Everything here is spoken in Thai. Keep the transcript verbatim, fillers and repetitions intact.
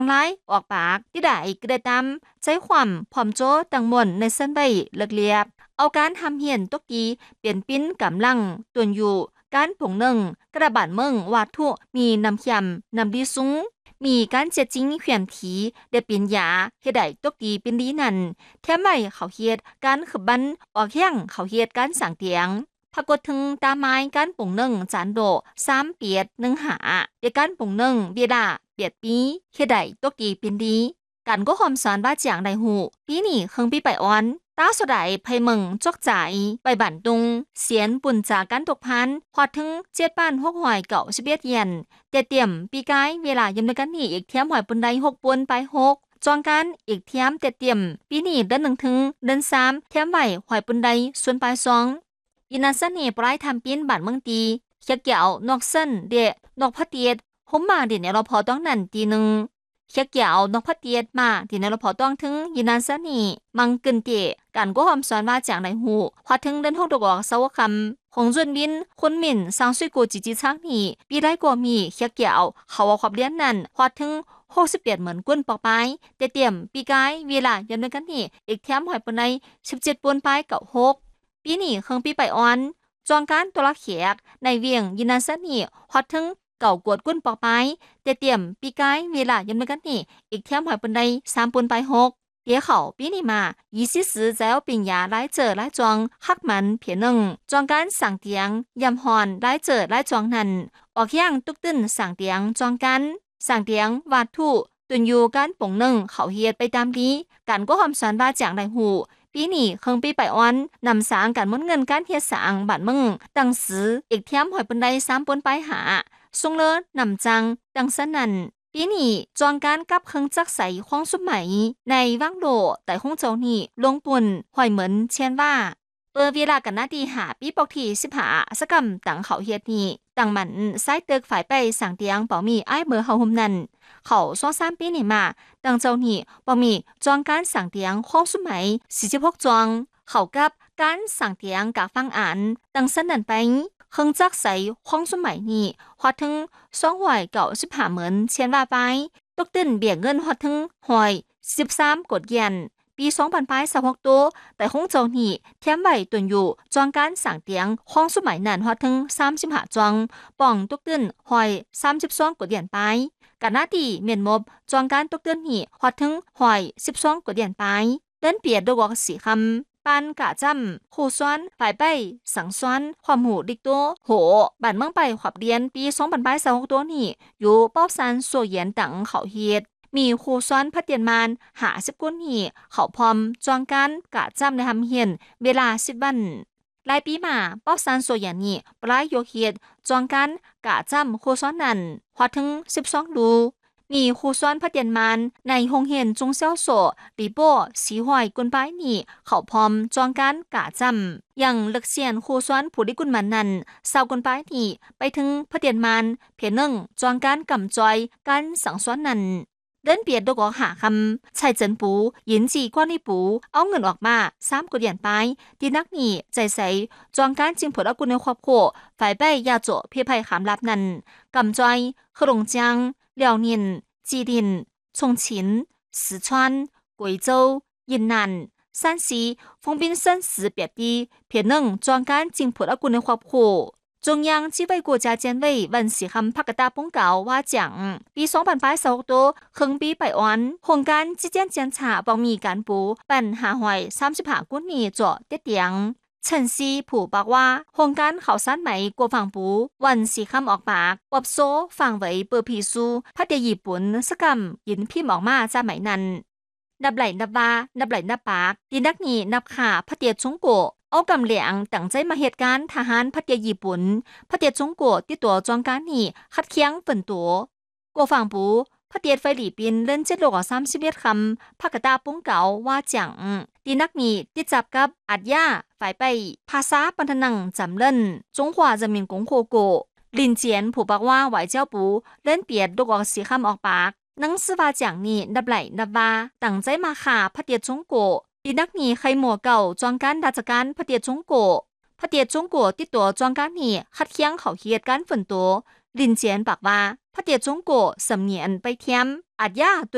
ไล่ออกปากที่ได้กระตำใจความผอมโจตังมนในเส้นใบเลือกเรียบเอาการทำเหียนตกีเปลี่ยนปิ้นกำลังตัวนอยู่การผงหนึ่งกระบาดเมืองวาทุมีน้ำเค็มน้ำดีสูงมีการเจ็ดจิงเขียนถีเดปินยาเฮ็ดได้ตกดีเป็นดีนั่นแท้ไม่เขาเฮ็ดการขบันออกแห้งเขาเฮ็ดการสั่งเตียงพากดถึงตาไม้การปุ่งหนึ่งจานโดสามเปียดหนึ่งหาเดการปุ่งหนึ่งเบียดาเปียดปีเฮ็ดได้ตกดีเป็นดีการก็หอมสอนว่าเจียงได้หูปีนี้เคิงปีไปอ่อนตาสุดายไพมึงจกใจไปบั่นตุงเสียนปุ่นจากการตกพันพอถึงเจ็ดป้านหกหอยเก่าสิบเอ็ดเย็นเตเตรียมปีกายเวลายำในกันนี่อีกเทียมหอยปุ่นใดหกปุ่นไปหกจองกันอีกเทียมเตเตรียมปีนี้เดินหนึ่งถึงเดินสามเทียมไหวหอยปุ่นใดส่วนปลายสองยินาสนี่ปลายทำปิ้นบั่นเมืองตีเขียเกี่ยวนอกเส้นเดะนอกพะเตียดห่มมาเดี๋ยวเราพอต้องนั่นตีหนึ่งเขียเกี่ยวนอกพะเตียดมาที่ในเราพอต้องถึงยินาสนี่มังกึนเตะการก็หอมสอนว่าจากในหูพอถึงเดินหกดอกสาวคำของจุนบินคนหมิ่นสร้างสุยกูจีจีช้างนี่ปีไรกว่ามีเขียเกี่ยวเขาว่าความเลี้ยนนั่นพอถึงหกสิบเอ็ดเหมือนกุ้นปอกไปแต่เตรียมปีกายเวลายันด้วยกันนี่อีกแถมหอยปนในสิบเจ็ดปนไปเก่าหกปีนี้เคิงปีไปอ่อนจองการตัวละเขียกในเวียงยินาสนี่ฮอดถึงเก่ากวดกุ้นปอกไปแต่เตรียมปีกายเวลายันด้วยกันนี่อีกแถมหอยปนในสามปนไปหกเดี๋ยวเขาปีนี้มายี่สิบสื่อจะเอาปิญญาไล่เจอไล่จองฮักมันเพียงหนึ่งจองการสั่งเตียงยำหอนไล่เจอไล่จองนั้นออกย่างตุกตึ้นสั่งเตียงจองกันสั่งเตียงวาดทุตุนอยู่การป่งหนึ่งเขาเฮียดไปตามนี้การก็หอมสอนบาจากในหูปีนี้เคิงปีไปอ่อนนำสางการมดเงินการเฮียสางบาดมึงตังซื้ออีกเทียมหอยปันไดสามปนไปหาทรงเลิศนำจังดังสนั่นปีนี้จองการกับเคิงจักใสห้องสุดใหม่ในว่างโดแต่ห้องเจ้านี่ลงปุ่นหอยเหมือนเช่นว่าเปิดเวลากันนาดีหาปีปอกที่สิบหาสกรรมตังเขาเฮียดนี่ตังมันไซเตึกฝ่ายไปสั่งเตียงเป่ามีไอ้เบอร์เฮาหุมนั่นเขาซ้อสามปีนี่มาตังเจ้านี่เป่ามีจองการสั่งเตียงห้องสุดใหม่สี่สิบหกจองเขากับการสั่งเตียงกะฟังอ่านตังสนั่นไปเคิงจักใสห้องสุดใหม่นี่ฮอดถึงสองหอยเก่าสิบหาเหมือนเช่นว่าไปตกตื่นเบี่ยงเงินฮอดถึงหอยสิบสามกดเยนปีสองพันปลายสิบหกตัวแต่ห้องเจ้านี่เทียมไว้ตุนอยู่จองการสั่งเตียงห้องสมัยนั้นฮอดถึงสามสิบห้าจองป่องตกตื่นหอยสามสิบสองกดเยนไปกันหน้าที่เมียนมบจองการตกตื่นนี่ฮอดถึงหอยสิบสองกดเยนไปเดินเปียดดวกสีคำปานกะจำคู่ซ้อนฝ่ายไปสังซ้อนความหูดิกตัวโหบันเมืองไปขวับเรียนปีสองพันปลายสิบหกตัวนี่อยู่ป้อบซันส่วนเยียนตังเขาเฮ็ดมีครูซ้อนพัดเตียนมานหาสิบกุนหีเขาพร้อมจองกันกะจำในทำเฮียนเวลาสิบวันลายปีมาป้อซันโซยานี่ปลายโยเฮียดจองกันกะจำครูซ้อนนั้นพอถึงสิบสองดูมีครูซ้อนพัดเตียนมานในโรงเรียนจงเซียวโซรีโบสีหอยกุนปายนี่เขาพร้อมจองกันกะจำอย่างเลึกเสียนครูซ้อนผู้ดิกุนมันนั้นสาวกุนปายนี่ไปถึงพัดเตียนมานเพียงหนึ่งจองกันกำจอยกันสังซ้อนนั้นเดินเปียดดกหาคำชายเจินปูยินจีกว่านี่ปูเอาเงินออกมาสามกุเหรียญไปดีนักนี่ใจใสจองการจิงผลอากุในครอบครัวฝ่ายใบยาโจเพียภัยขามลับนั้นกำจอยขลงจางเหลียวนินจีดินชงฉินสิ川贵州ยินนัน山西封滨省市别地เพียงหนึ่งจองการจิงผลอากุในครอบครัว中央智慧國家監委วันสีคำพักตาปงเก่าว่าจังปีสองพันปลายสองตัวเคิงปีไปอ่อนโครงการจิเจียนเจียนฉาบองมีการปูปันหาหอยสามสิบห้ากุนนี่จ่อเตี้ยเตียงเฉินซีผู้บอกว่าโครงการเขาสั้นไหมกัวฝั่งปูวันสีคำออกปากวับโซฝั่งไว้เปิดผีซูพัทยญี่ปุ่นสกรรมยินพิมพ์ออกมาจะไหมนั้นนับไหลนับว่านับไหลนับปากดีนักนี่นับขาพัทยชงโกเอากำเหลียงตั้งใจมาเหตุการณ์ทหารพัทยาญี่ปุ่นพัทยาจงกัวที่ตัวจองการนี่คัดเคียงฝนตัวกัวฝั่งปูพัทยาไฟหลีปินเล่นเจ็ดโลกสามสิบเอ็ดคำพักตาปุ้งเก่าว่าจังดีนักนี่ที่จับกับอัดยาฝ่ายไปภาษาปันทนังจำเล่นจงหวาจะมีกงโคโกลินเจียนผู้บอกว่าไหวเจ้าปูเล่นเปียดดกออกสีคำออกปากนังสือว่าจังนี่นับไหลนับว่าตั้งใจมาขาพัทยาจงกัวดีนักนี่ใครหมัวเก่าจองการราชการพระเดียจงโกพระเดียจงโกติดตัวจองการนี่คัดเคียงเขาเฮียดการฝนตัวลินเจียนปากว่าพระเดียจงโกสำเนียนไปเทียมอาจยา